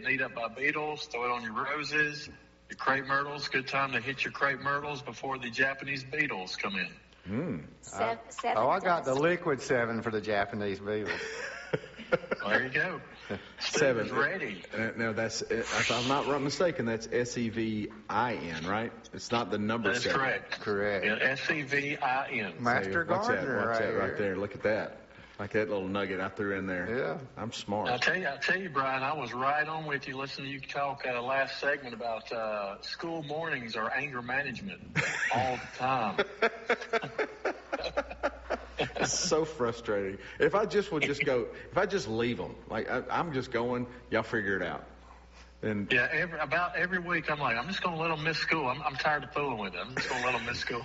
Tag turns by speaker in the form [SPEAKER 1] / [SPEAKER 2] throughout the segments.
[SPEAKER 1] getting eaten up by beetles, throw it on your roses, your crepe myrtles. Good time to hit your crepe myrtles before the Japanese beetles come in.
[SPEAKER 2] Seven
[SPEAKER 3] I got the
[SPEAKER 2] dust.
[SPEAKER 3] liquid 7 for the Japanese beetles.
[SPEAKER 1] Well, there you go.
[SPEAKER 4] 7
[SPEAKER 1] is ready.
[SPEAKER 4] No, that's, if I'm not mistaken, that's SEVIN, right? It's not the number
[SPEAKER 1] That's
[SPEAKER 4] 7.
[SPEAKER 1] correct.
[SPEAKER 3] Correct.
[SPEAKER 1] Yeah, SEVIN.
[SPEAKER 3] Master
[SPEAKER 4] Watch that,
[SPEAKER 3] Gardener
[SPEAKER 4] watch that
[SPEAKER 3] right
[SPEAKER 4] right there. Look at that. Like that little nugget I threw in there.
[SPEAKER 3] Yeah.
[SPEAKER 4] I'm smart.
[SPEAKER 1] I tell you, Brian, I was right on with you listening to you talk last segment about school mornings or anger management all the time.
[SPEAKER 4] It's so frustrating. If I just would just go, if I just leave them, like I'm just going, y'all figure it out. And
[SPEAKER 1] Yeah, every week I'm like, I'm just going to let them miss school. I'm tired of fooling with them. I'm just going to let them miss school.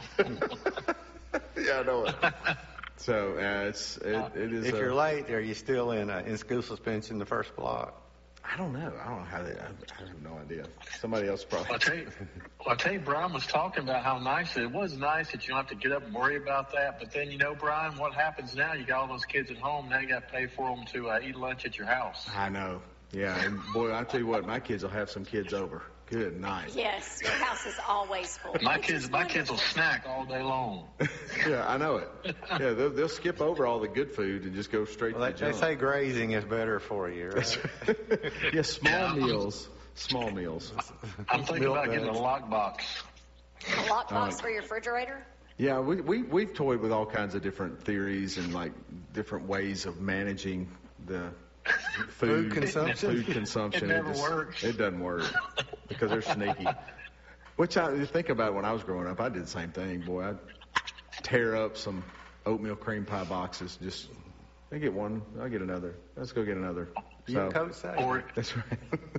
[SPEAKER 4] yeah, I know it. So it is.
[SPEAKER 3] If you're late, are you still in school suspension the first block?
[SPEAKER 4] I don't know. I don't know how they. I have no idea. Somebody else probably.
[SPEAKER 1] I'll tell you, Brian was talking about how nice it was. Nice that you don't have to get up and worry about that. But then, Brian, what happens now? You got all those kids at home. Now you got to pay for them to eat lunch at your house.
[SPEAKER 4] I know. Yeah, and boy, I tell you what, my kids will have some kids over. Good night.
[SPEAKER 2] Yes, your house is always full.
[SPEAKER 1] My kids will snack all day long.
[SPEAKER 4] Yeah, I know it. Yeah, they'll skip over all the good food and just go straight to the
[SPEAKER 3] They
[SPEAKER 4] junk.
[SPEAKER 3] say grazing is better for you, right?
[SPEAKER 4] Yeah, small meals. Small meals.
[SPEAKER 1] I'm thinking about getting a lockbox.
[SPEAKER 2] A lockbox for your refrigerator?
[SPEAKER 4] Yeah, we've toyed with all kinds of different theories and like different ways of managing the food consumption.
[SPEAKER 1] It never works.
[SPEAKER 4] It doesn't work because they're sneaky. Which you think about it, when I was growing up, I did the same thing. Boy, I'd tear up some oatmeal cream pie boxes. Just I get one, I'll get another. Let's go get another.
[SPEAKER 3] You coach say.
[SPEAKER 4] That's right.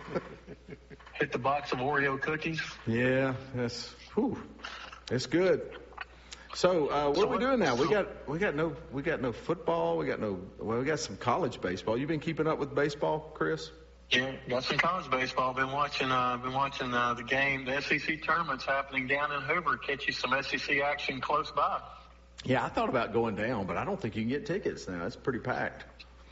[SPEAKER 1] Hit the box of Oreo cookies.
[SPEAKER 4] Yeah, it's good. So what are we doing now? We got no football. We got some college baseball. You been keeping up with baseball, Chris?
[SPEAKER 1] Yeah, got some college baseball. Been watching the game. The SEC tournament's happening down in Hoover. Catch you some SEC action close by.
[SPEAKER 4] Yeah, I thought about going down, but I don't think you can get tickets now. It's pretty packed.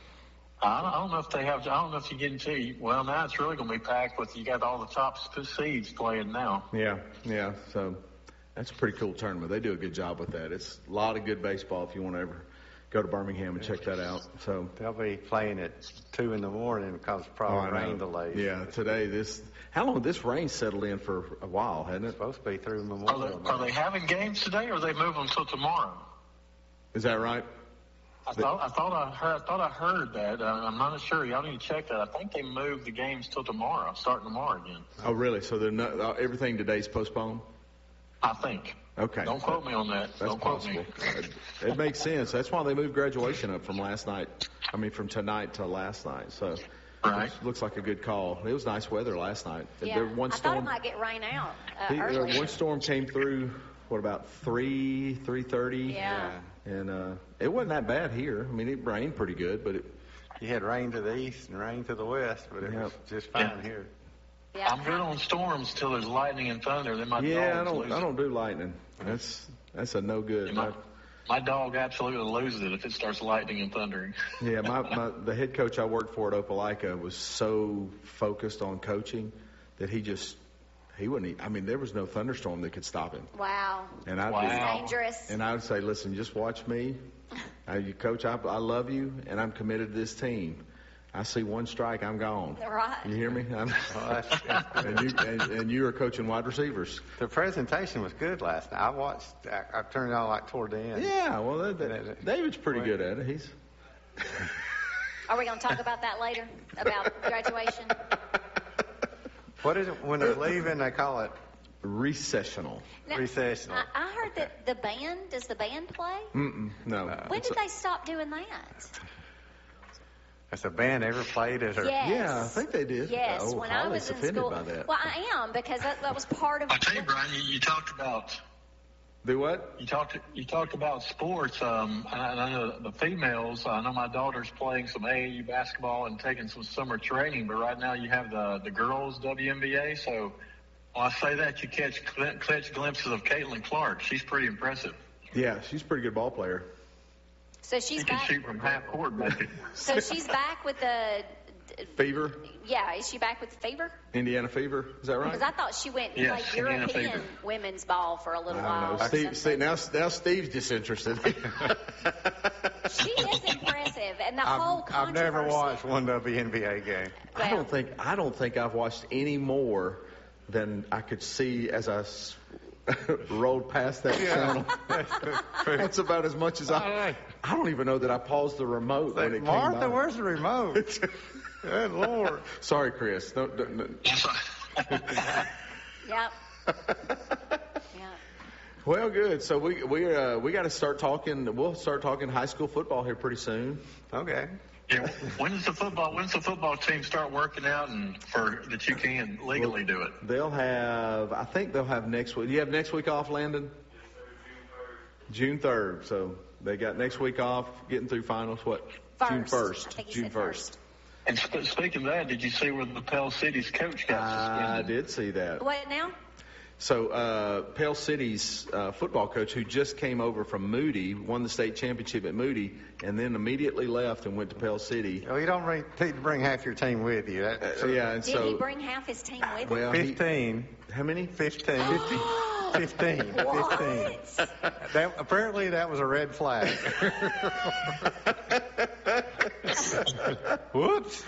[SPEAKER 1] I don't know if they have. I don't know if you get into. Well, now it's really going to be packed with. You got all the top seeds playing now.
[SPEAKER 4] Yeah. So that's a pretty cool tournament. They do a good job with that. It's a lot of good baseball if you want to ever go to Birmingham and check that out. So
[SPEAKER 3] they'll be playing at 2 a.m. because of probably rain delays.
[SPEAKER 4] Yeah, today how long this rain settled in for a while, hasn't it?
[SPEAKER 3] It's supposed to be through Memorial.
[SPEAKER 1] Are they having games today, or are they moving until tomorrow?
[SPEAKER 4] Is that right?
[SPEAKER 1] I thought I heard that. I'm not sure. Y'all need to check that. I think they moved the games till tomorrow, starting tomorrow again.
[SPEAKER 4] Oh, really? So everything today's postponed?
[SPEAKER 1] I think.
[SPEAKER 4] Okay.
[SPEAKER 1] Don't quote me on that.
[SPEAKER 4] That's possible. It makes sense. That's why they moved graduation up from tonight to last night. So
[SPEAKER 1] right.
[SPEAKER 4] It looks like a good call. It was nice weather last night.
[SPEAKER 2] Yeah. I thought it might get rain out early.
[SPEAKER 4] One storm came through, about 3:30?
[SPEAKER 2] Yeah.
[SPEAKER 4] And it wasn't that bad here. I mean, it rained pretty good, but
[SPEAKER 3] you had rain to the east and rain to the west, but it was just fine here.
[SPEAKER 2] Yeah.
[SPEAKER 1] I'm good on storms till there's lightning and thunder. Then my
[SPEAKER 4] I don't do lightning. That's a no good.
[SPEAKER 1] Yeah, my dog absolutely loses it if it starts lightning and thundering.
[SPEAKER 4] Yeah, the head coach I worked for at Opelika was so focused on coaching that he wouldn't. There was no thunderstorm that could stop him.
[SPEAKER 2] Wow.
[SPEAKER 4] And
[SPEAKER 2] It's dangerous.
[SPEAKER 4] And I would say, listen, just watch me. You coach, I love you, and I'm committed to this team. I see one strike, I'm gone.
[SPEAKER 2] Right.
[SPEAKER 4] You hear me? And you are coaching wide receivers.
[SPEAKER 3] The presentation was good last night. I turned it on toward the end.
[SPEAKER 4] Yeah, well, David's pretty good at it.
[SPEAKER 2] Are we going to talk about that later? About graduation?
[SPEAKER 3] What is it when they're leaving? They call it
[SPEAKER 4] recessional.
[SPEAKER 2] Now,
[SPEAKER 3] recessional.
[SPEAKER 2] I heard that does the band play?
[SPEAKER 4] No.
[SPEAKER 2] When did they stop doing that?
[SPEAKER 3] Has the band ever played at her?
[SPEAKER 2] Yes.
[SPEAKER 4] Yeah, I think they did.
[SPEAKER 2] Yes, when I was in school.
[SPEAKER 4] By that.
[SPEAKER 2] Well, I am, because that was part of.
[SPEAKER 1] I tell you, Brian, you talked about.
[SPEAKER 4] Do what?
[SPEAKER 1] You talked about sports. I know the females. I know my daughter's playing some AAU basketball and taking some summer training. But right now you have the girls WNBA. So when I say that, you catch glimpses of Caitlin Clark. She's pretty impressive.
[SPEAKER 4] Yeah, she's a pretty good ball player.
[SPEAKER 2] So she's
[SPEAKER 1] she can
[SPEAKER 2] back.
[SPEAKER 1] shoot from half court, maybe.
[SPEAKER 2] So she's back with the
[SPEAKER 4] Fever?
[SPEAKER 2] Yeah, is she back with Fever?
[SPEAKER 4] Indiana Fever? Is that right?
[SPEAKER 2] Because I thought she went and
[SPEAKER 1] Yes,
[SPEAKER 2] played
[SPEAKER 1] Indiana
[SPEAKER 2] European
[SPEAKER 1] Fever.
[SPEAKER 2] women's ball for a little
[SPEAKER 4] I
[SPEAKER 2] while.
[SPEAKER 4] don't know.
[SPEAKER 2] or
[SPEAKER 4] Steve,
[SPEAKER 2] something.
[SPEAKER 4] now Steve's disinterested.
[SPEAKER 2] She is impressive, and the whole
[SPEAKER 3] I've
[SPEAKER 2] controversy.
[SPEAKER 3] never watched one WNBA game.
[SPEAKER 4] I don't think I've watched any more than I could see as I rolled past that channel. That's about as much as I don't even know that I paused the remote when it
[SPEAKER 3] Martha,
[SPEAKER 4] came by.
[SPEAKER 3] where's the remote? Good Lord.
[SPEAKER 4] Sorry, Chris. No.
[SPEAKER 2] Yep. Yeah.
[SPEAKER 4] Well, good. So we got to start talking. We'll start talking high school football here pretty soon.
[SPEAKER 3] Okay.
[SPEAKER 1] Yeah. When's the football team start working out and for that you can legally do it?
[SPEAKER 4] I think they'll have next week. Do you have next week off, Landon? June 3rd. So they got next week off, getting through finals. What? June 1st.
[SPEAKER 2] I think he
[SPEAKER 4] June
[SPEAKER 2] said
[SPEAKER 4] 1st.
[SPEAKER 1] And speaking of that, did you see where the Pell City's coach got
[SPEAKER 4] I
[SPEAKER 1] suspended?
[SPEAKER 4] did see that.
[SPEAKER 2] What now?
[SPEAKER 4] So Pell City's football coach, who just came over from Moody, won the state championship at Moody, and then immediately left and went to Pell City.
[SPEAKER 3] Well, you don't need to bring half your team with you.
[SPEAKER 4] Yeah, and
[SPEAKER 2] Did
[SPEAKER 4] so
[SPEAKER 2] he bring half his team with him?
[SPEAKER 4] well,
[SPEAKER 3] 15.
[SPEAKER 4] how many?
[SPEAKER 3] 15. 15.
[SPEAKER 2] What?
[SPEAKER 3] Apparently that was a red flag. Whoops.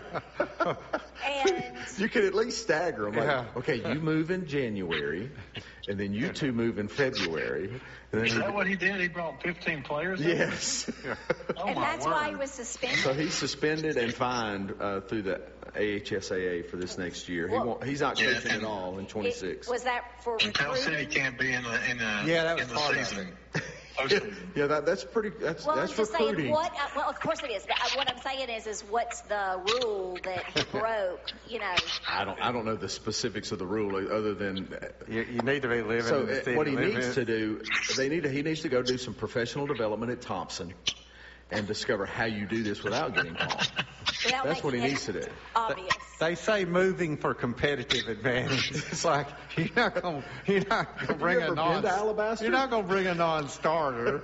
[SPEAKER 2] And
[SPEAKER 4] You could at least stagger them. Like,
[SPEAKER 3] Yeah.
[SPEAKER 4] okay, you move in January, and then you two move in February. And
[SPEAKER 1] Is
[SPEAKER 4] then
[SPEAKER 1] that what he did? He brought 15 players? in?
[SPEAKER 4] yes.
[SPEAKER 1] Oh,
[SPEAKER 2] and
[SPEAKER 1] my
[SPEAKER 2] that's
[SPEAKER 1] word.
[SPEAKER 2] why he was suspended.
[SPEAKER 4] So he's suspended and fined through the AHSAA for this next year. He's not
[SPEAKER 1] Yeah,
[SPEAKER 4] coaching at
[SPEAKER 1] and-
[SPEAKER 4] all in 26.
[SPEAKER 2] Was that for
[SPEAKER 1] And Pell City
[SPEAKER 2] recruiting?
[SPEAKER 1] can't be in the
[SPEAKER 3] Yeah, that was
[SPEAKER 1] in the
[SPEAKER 3] part of
[SPEAKER 1] season.
[SPEAKER 4] Yeah,
[SPEAKER 1] Postseason.
[SPEAKER 4] yeah, that's pretty. That's
[SPEAKER 2] Well, I'm
[SPEAKER 4] that's
[SPEAKER 2] just
[SPEAKER 4] recruiting.
[SPEAKER 2] saying what. Well, of course it is. But what I'm saying is what's the rule that he broke? You know.
[SPEAKER 4] I don't know the specifics of the rule other than.
[SPEAKER 3] You need to be living
[SPEAKER 4] So
[SPEAKER 3] in the city.
[SPEAKER 4] what he
[SPEAKER 3] live
[SPEAKER 4] needs
[SPEAKER 3] in-
[SPEAKER 4] to do, he needs to go do some professional development at Thompson, and discover how you do this without getting caught.
[SPEAKER 2] Without
[SPEAKER 4] That's what he
[SPEAKER 2] making
[SPEAKER 4] needs to
[SPEAKER 2] it
[SPEAKER 4] do.
[SPEAKER 2] Obvious.
[SPEAKER 3] They say moving for competitive advantage. It's like you're not gonna bring
[SPEAKER 4] ever
[SPEAKER 3] a non.
[SPEAKER 4] been to Alabaster?
[SPEAKER 3] You're not gonna bring a non-starter.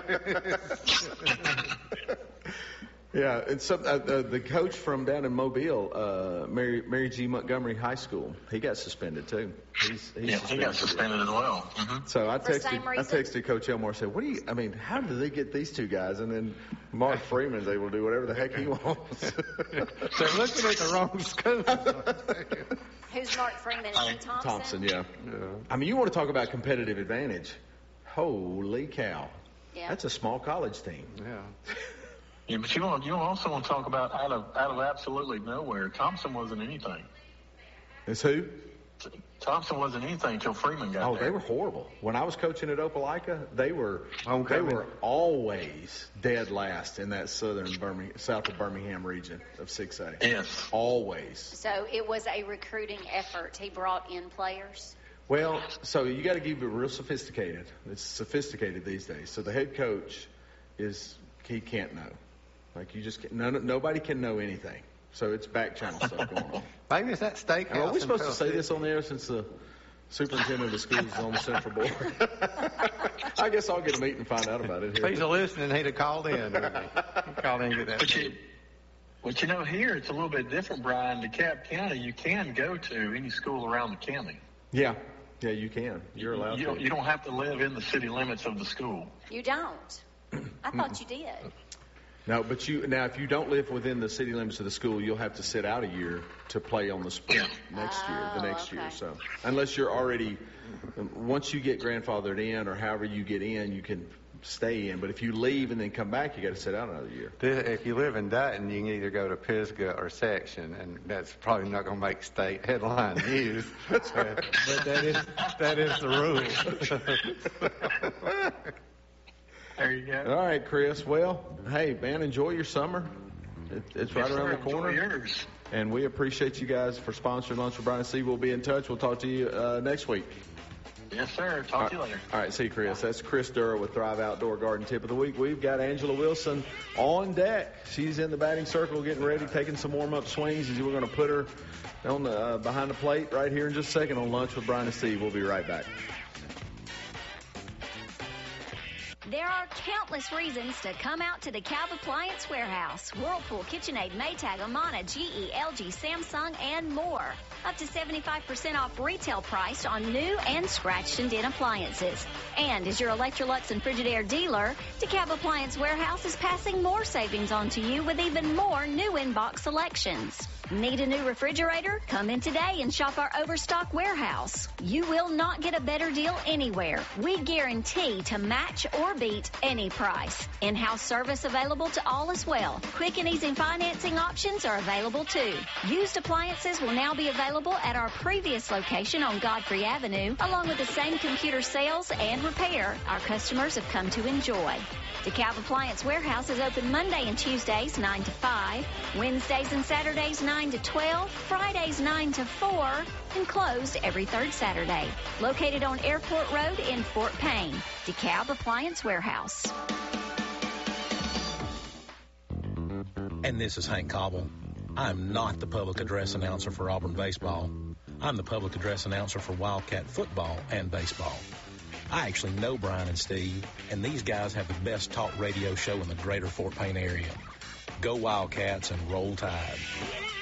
[SPEAKER 4] Yeah, and some the coach from down in Mobile, Mary G. Montgomery High School, he got suspended too. He's
[SPEAKER 1] Yeah, he got suspended as well. Mm-hmm.
[SPEAKER 4] So I
[SPEAKER 2] For the same reason?
[SPEAKER 4] texted Coach Elmore, said, how did they get these two guys? And then Mark Freeman's able to do whatever the heck he wants.
[SPEAKER 3] They're looking at the wrong school.
[SPEAKER 2] Who's Mark Freeman? Is he Thompson?
[SPEAKER 4] Thompson, yeah. I mean, you want to talk about competitive advantage. Holy cow.
[SPEAKER 2] Yeah.
[SPEAKER 4] That's a small college team.
[SPEAKER 3] Yeah.
[SPEAKER 1] Yeah, but you also want to talk about out of absolutely nowhere. Thompson wasn't anything.
[SPEAKER 4] It's who?
[SPEAKER 1] Thompson wasn't anything until Freeman got
[SPEAKER 4] Oh,
[SPEAKER 1] there.
[SPEAKER 4] they were horrible. When I was coaching at Opelika, they were
[SPEAKER 3] Homecoming.
[SPEAKER 4] always dead last in that south of Birmingham region of 6A.
[SPEAKER 1] Yes.
[SPEAKER 4] Always.
[SPEAKER 2] So it was a recruiting effort. He brought in players.
[SPEAKER 4] Well, so you got to keep it real sophisticated. It's sophisticated these days. So the head coach he can't know. Like you just nobody can know anything. So it's back channel stuff going on.
[SPEAKER 3] Maybe it's that steakhouse.
[SPEAKER 4] Are we
[SPEAKER 3] in
[SPEAKER 4] supposed to
[SPEAKER 3] Pell
[SPEAKER 4] say
[SPEAKER 3] City.
[SPEAKER 4] this on the air since the superintendent of the schools is on the central board? I guess I'll get a meet and find out about it
[SPEAKER 3] If he's
[SPEAKER 4] here.
[SPEAKER 3] listening, he'd have called in. Wouldn't he? He'd call in and get that.
[SPEAKER 1] But you know, here it's a little bit different, Brian. DeKalb County, you can go to any school around the county.
[SPEAKER 4] Yeah, you can. You're allowed to.
[SPEAKER 1] You don't have to live in the city limits of the school.
[SPEAKER 2] You don't. I thought you did.
[SPEAKER 4] No, but if you don't live within the city limits of the school, you'll have to sit out a year to play on the spring the next year.
[SPEAKER 2] Okay.
[SPEAKER 4] So unless you're already, once you get grandfathered in or however you get in, you can stay in. But if you leave and then come back, you got to sit out another year.
[SPEAKER 3] If you live in Dayton, you can either go to Pisgah or Section, and that's probably not going to make state headline news. But that is the rule.
[SPEAKER 1] There you go.
[SPEAKER 4] All right, Chris. Well, hey, man, enjoy your summer. It's right
[SPEAKER 1] Yes,
[SPEAKER 4] around
[SPEAKER 1] sir.
[SPEAKER 4] the corner.
[SPEAKER 1] Enjoy yours.
[SPEAKER 4] And we appreciate you guys for sponsoring Lunch with Brian and Steve. We'll be in touch. We'll talk to you next week.
[SPEAKER 1] Yes, sir. Talk to you later.
[SPEAKER 4] All right, see you, Chris. That's Chris Durr with Thrive Outdoor Garden Tip of the Week. We've got Angela Wilson on deck. She's in the batting circle getting ready, taking some warm-up swings. We're going to put her on the behind the plate right here in just a second on Lunch with Brian and Steve. We'll be right back.
[SPEAKER 2] There are countless reasons to come out to DeKalb Appliance Warehouse. Whirlpool, KitchenAid, Maytag, Amana, GE, LG, Samsung, and more. Up to 75% off retail price on new and scratched and dent appliances. And as your Electrolux and Frigidaire dealer, DeKalb Appliance Warehouse is passing more savings on to you with even more new in-box selections. Need a new refrigerator? Come in today and shop our overstock warehouse. You will not get a better deal anywhere. We guarantee to match or beat any price. In-house service available to all as well. Quick and easy financing options are available too. Used appliances will now be available at our previous location on Godfrey Avenue, along with the same computer sales and repair our customers have come to enjoy. DeKalb Appliance Warehouse is open Monday and Tuesdays 9 to 5, Wednesdays and Saturdays 9 to 12, Fridays 9 to 4, and closed every third Saturday. Located on Airport Road in Fort Payne. DeKalb Appliance Warehouse.
[SPEAKER 5] And this is Hank Cobble. I'm not the public address announcer for Auburn baseball. I'm the public address announcer for Wildcat football and baseball. I actually know Brian and Steve, and these guys have the best talk radio show in the greater Fort Payne area. Go Wildcats and roll Tide.